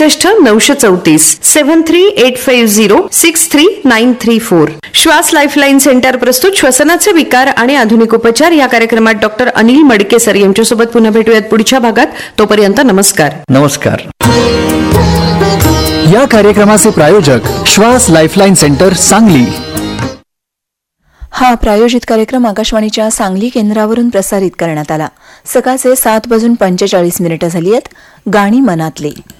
934 7385063934. श्वास lifeline centre प्रस्तुत श्वसनाचे विकार आणि आधुनिक उपचार या कार्यक्रमात डॉक्टर अनिल मडके सर यांच्यासोबत पुन्हा भेटूयात पुढच्या भागात. तोपर्यंत नमस्कार. नमस्कार. या कार्यक्रमाचे प्रायोजक श्वास लाईफलाईन सेंटर सांगली. हा प्रायोजित कार्यक्रम आकाशवाणीच्या सांगली केंद्रावरून प्रसारित करण्यात आला. सकाळचे 7:45 झाली आहेत. गाणी मनातले.